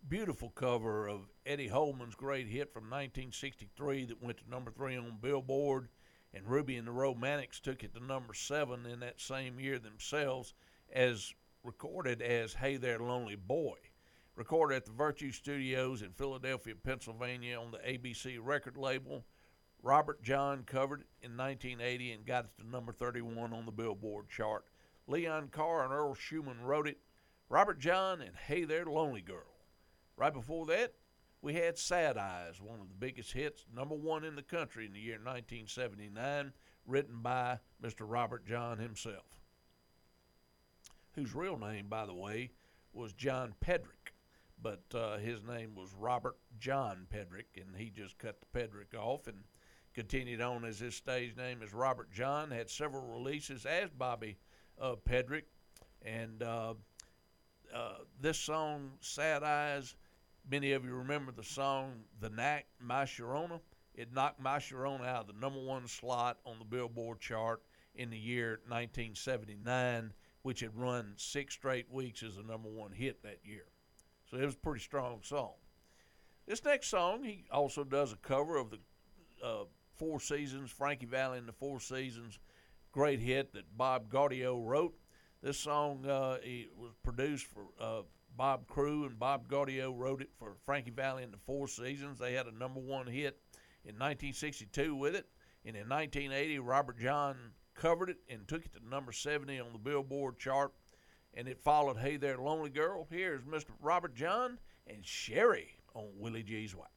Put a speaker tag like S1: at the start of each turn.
S1: beautiful cover of Eddie Holman's great hit from 1963 that went to number 3 on Billboard, and Ruby and the Romantics took it to number 7 in that same year themselves, as recorded as Hey There Lonely Boy. Recorded at the Virtue Studios in Philadelphia, Pennsylvania on the ABC record label. Robert John covered it in 1980 and got it to number 31 on the Billboard chart. Leon Carr and Earl Schumann wrote it. Robert John and Hey There Lonely Girl. Right before that, we had Sad Eyes, one of the biggest hits, number 1 in the country in the year 1979, written by Mr. Robert John himself, whose real name, by the way, was John Pedrick, but his name was Robert John Pedrick, and he just cut the Pedrick off and continued on as his stage name as Robert John. Had several releases as Bobby Pedrick, and this song, Sad Eyes, many of you remember the song The Knack, My Sharona. It knocked My Sharona out of the number 1 slot on the Billboard chart in the year 1979, which had run 6 straight weeks as a number 1 hit that year. So it was a pretty strong song. This next song, he also does a cover of the Four Seasons, Frankie Valli and the Four Seasons, great hit that Bob Gaudio wrote. This song it was produced for Bob Crew, and Bob Gaudio wrote it for Frankie Valli and the Four Seasons. They had a number 1 hit in 1962 with it, and in 1980, Robert John covered it and took it to number 70 on the Billboard chart, and it followed Hey There Lonely Girl. Here's Mr. Robert John and Sherry on Willie G's Wax.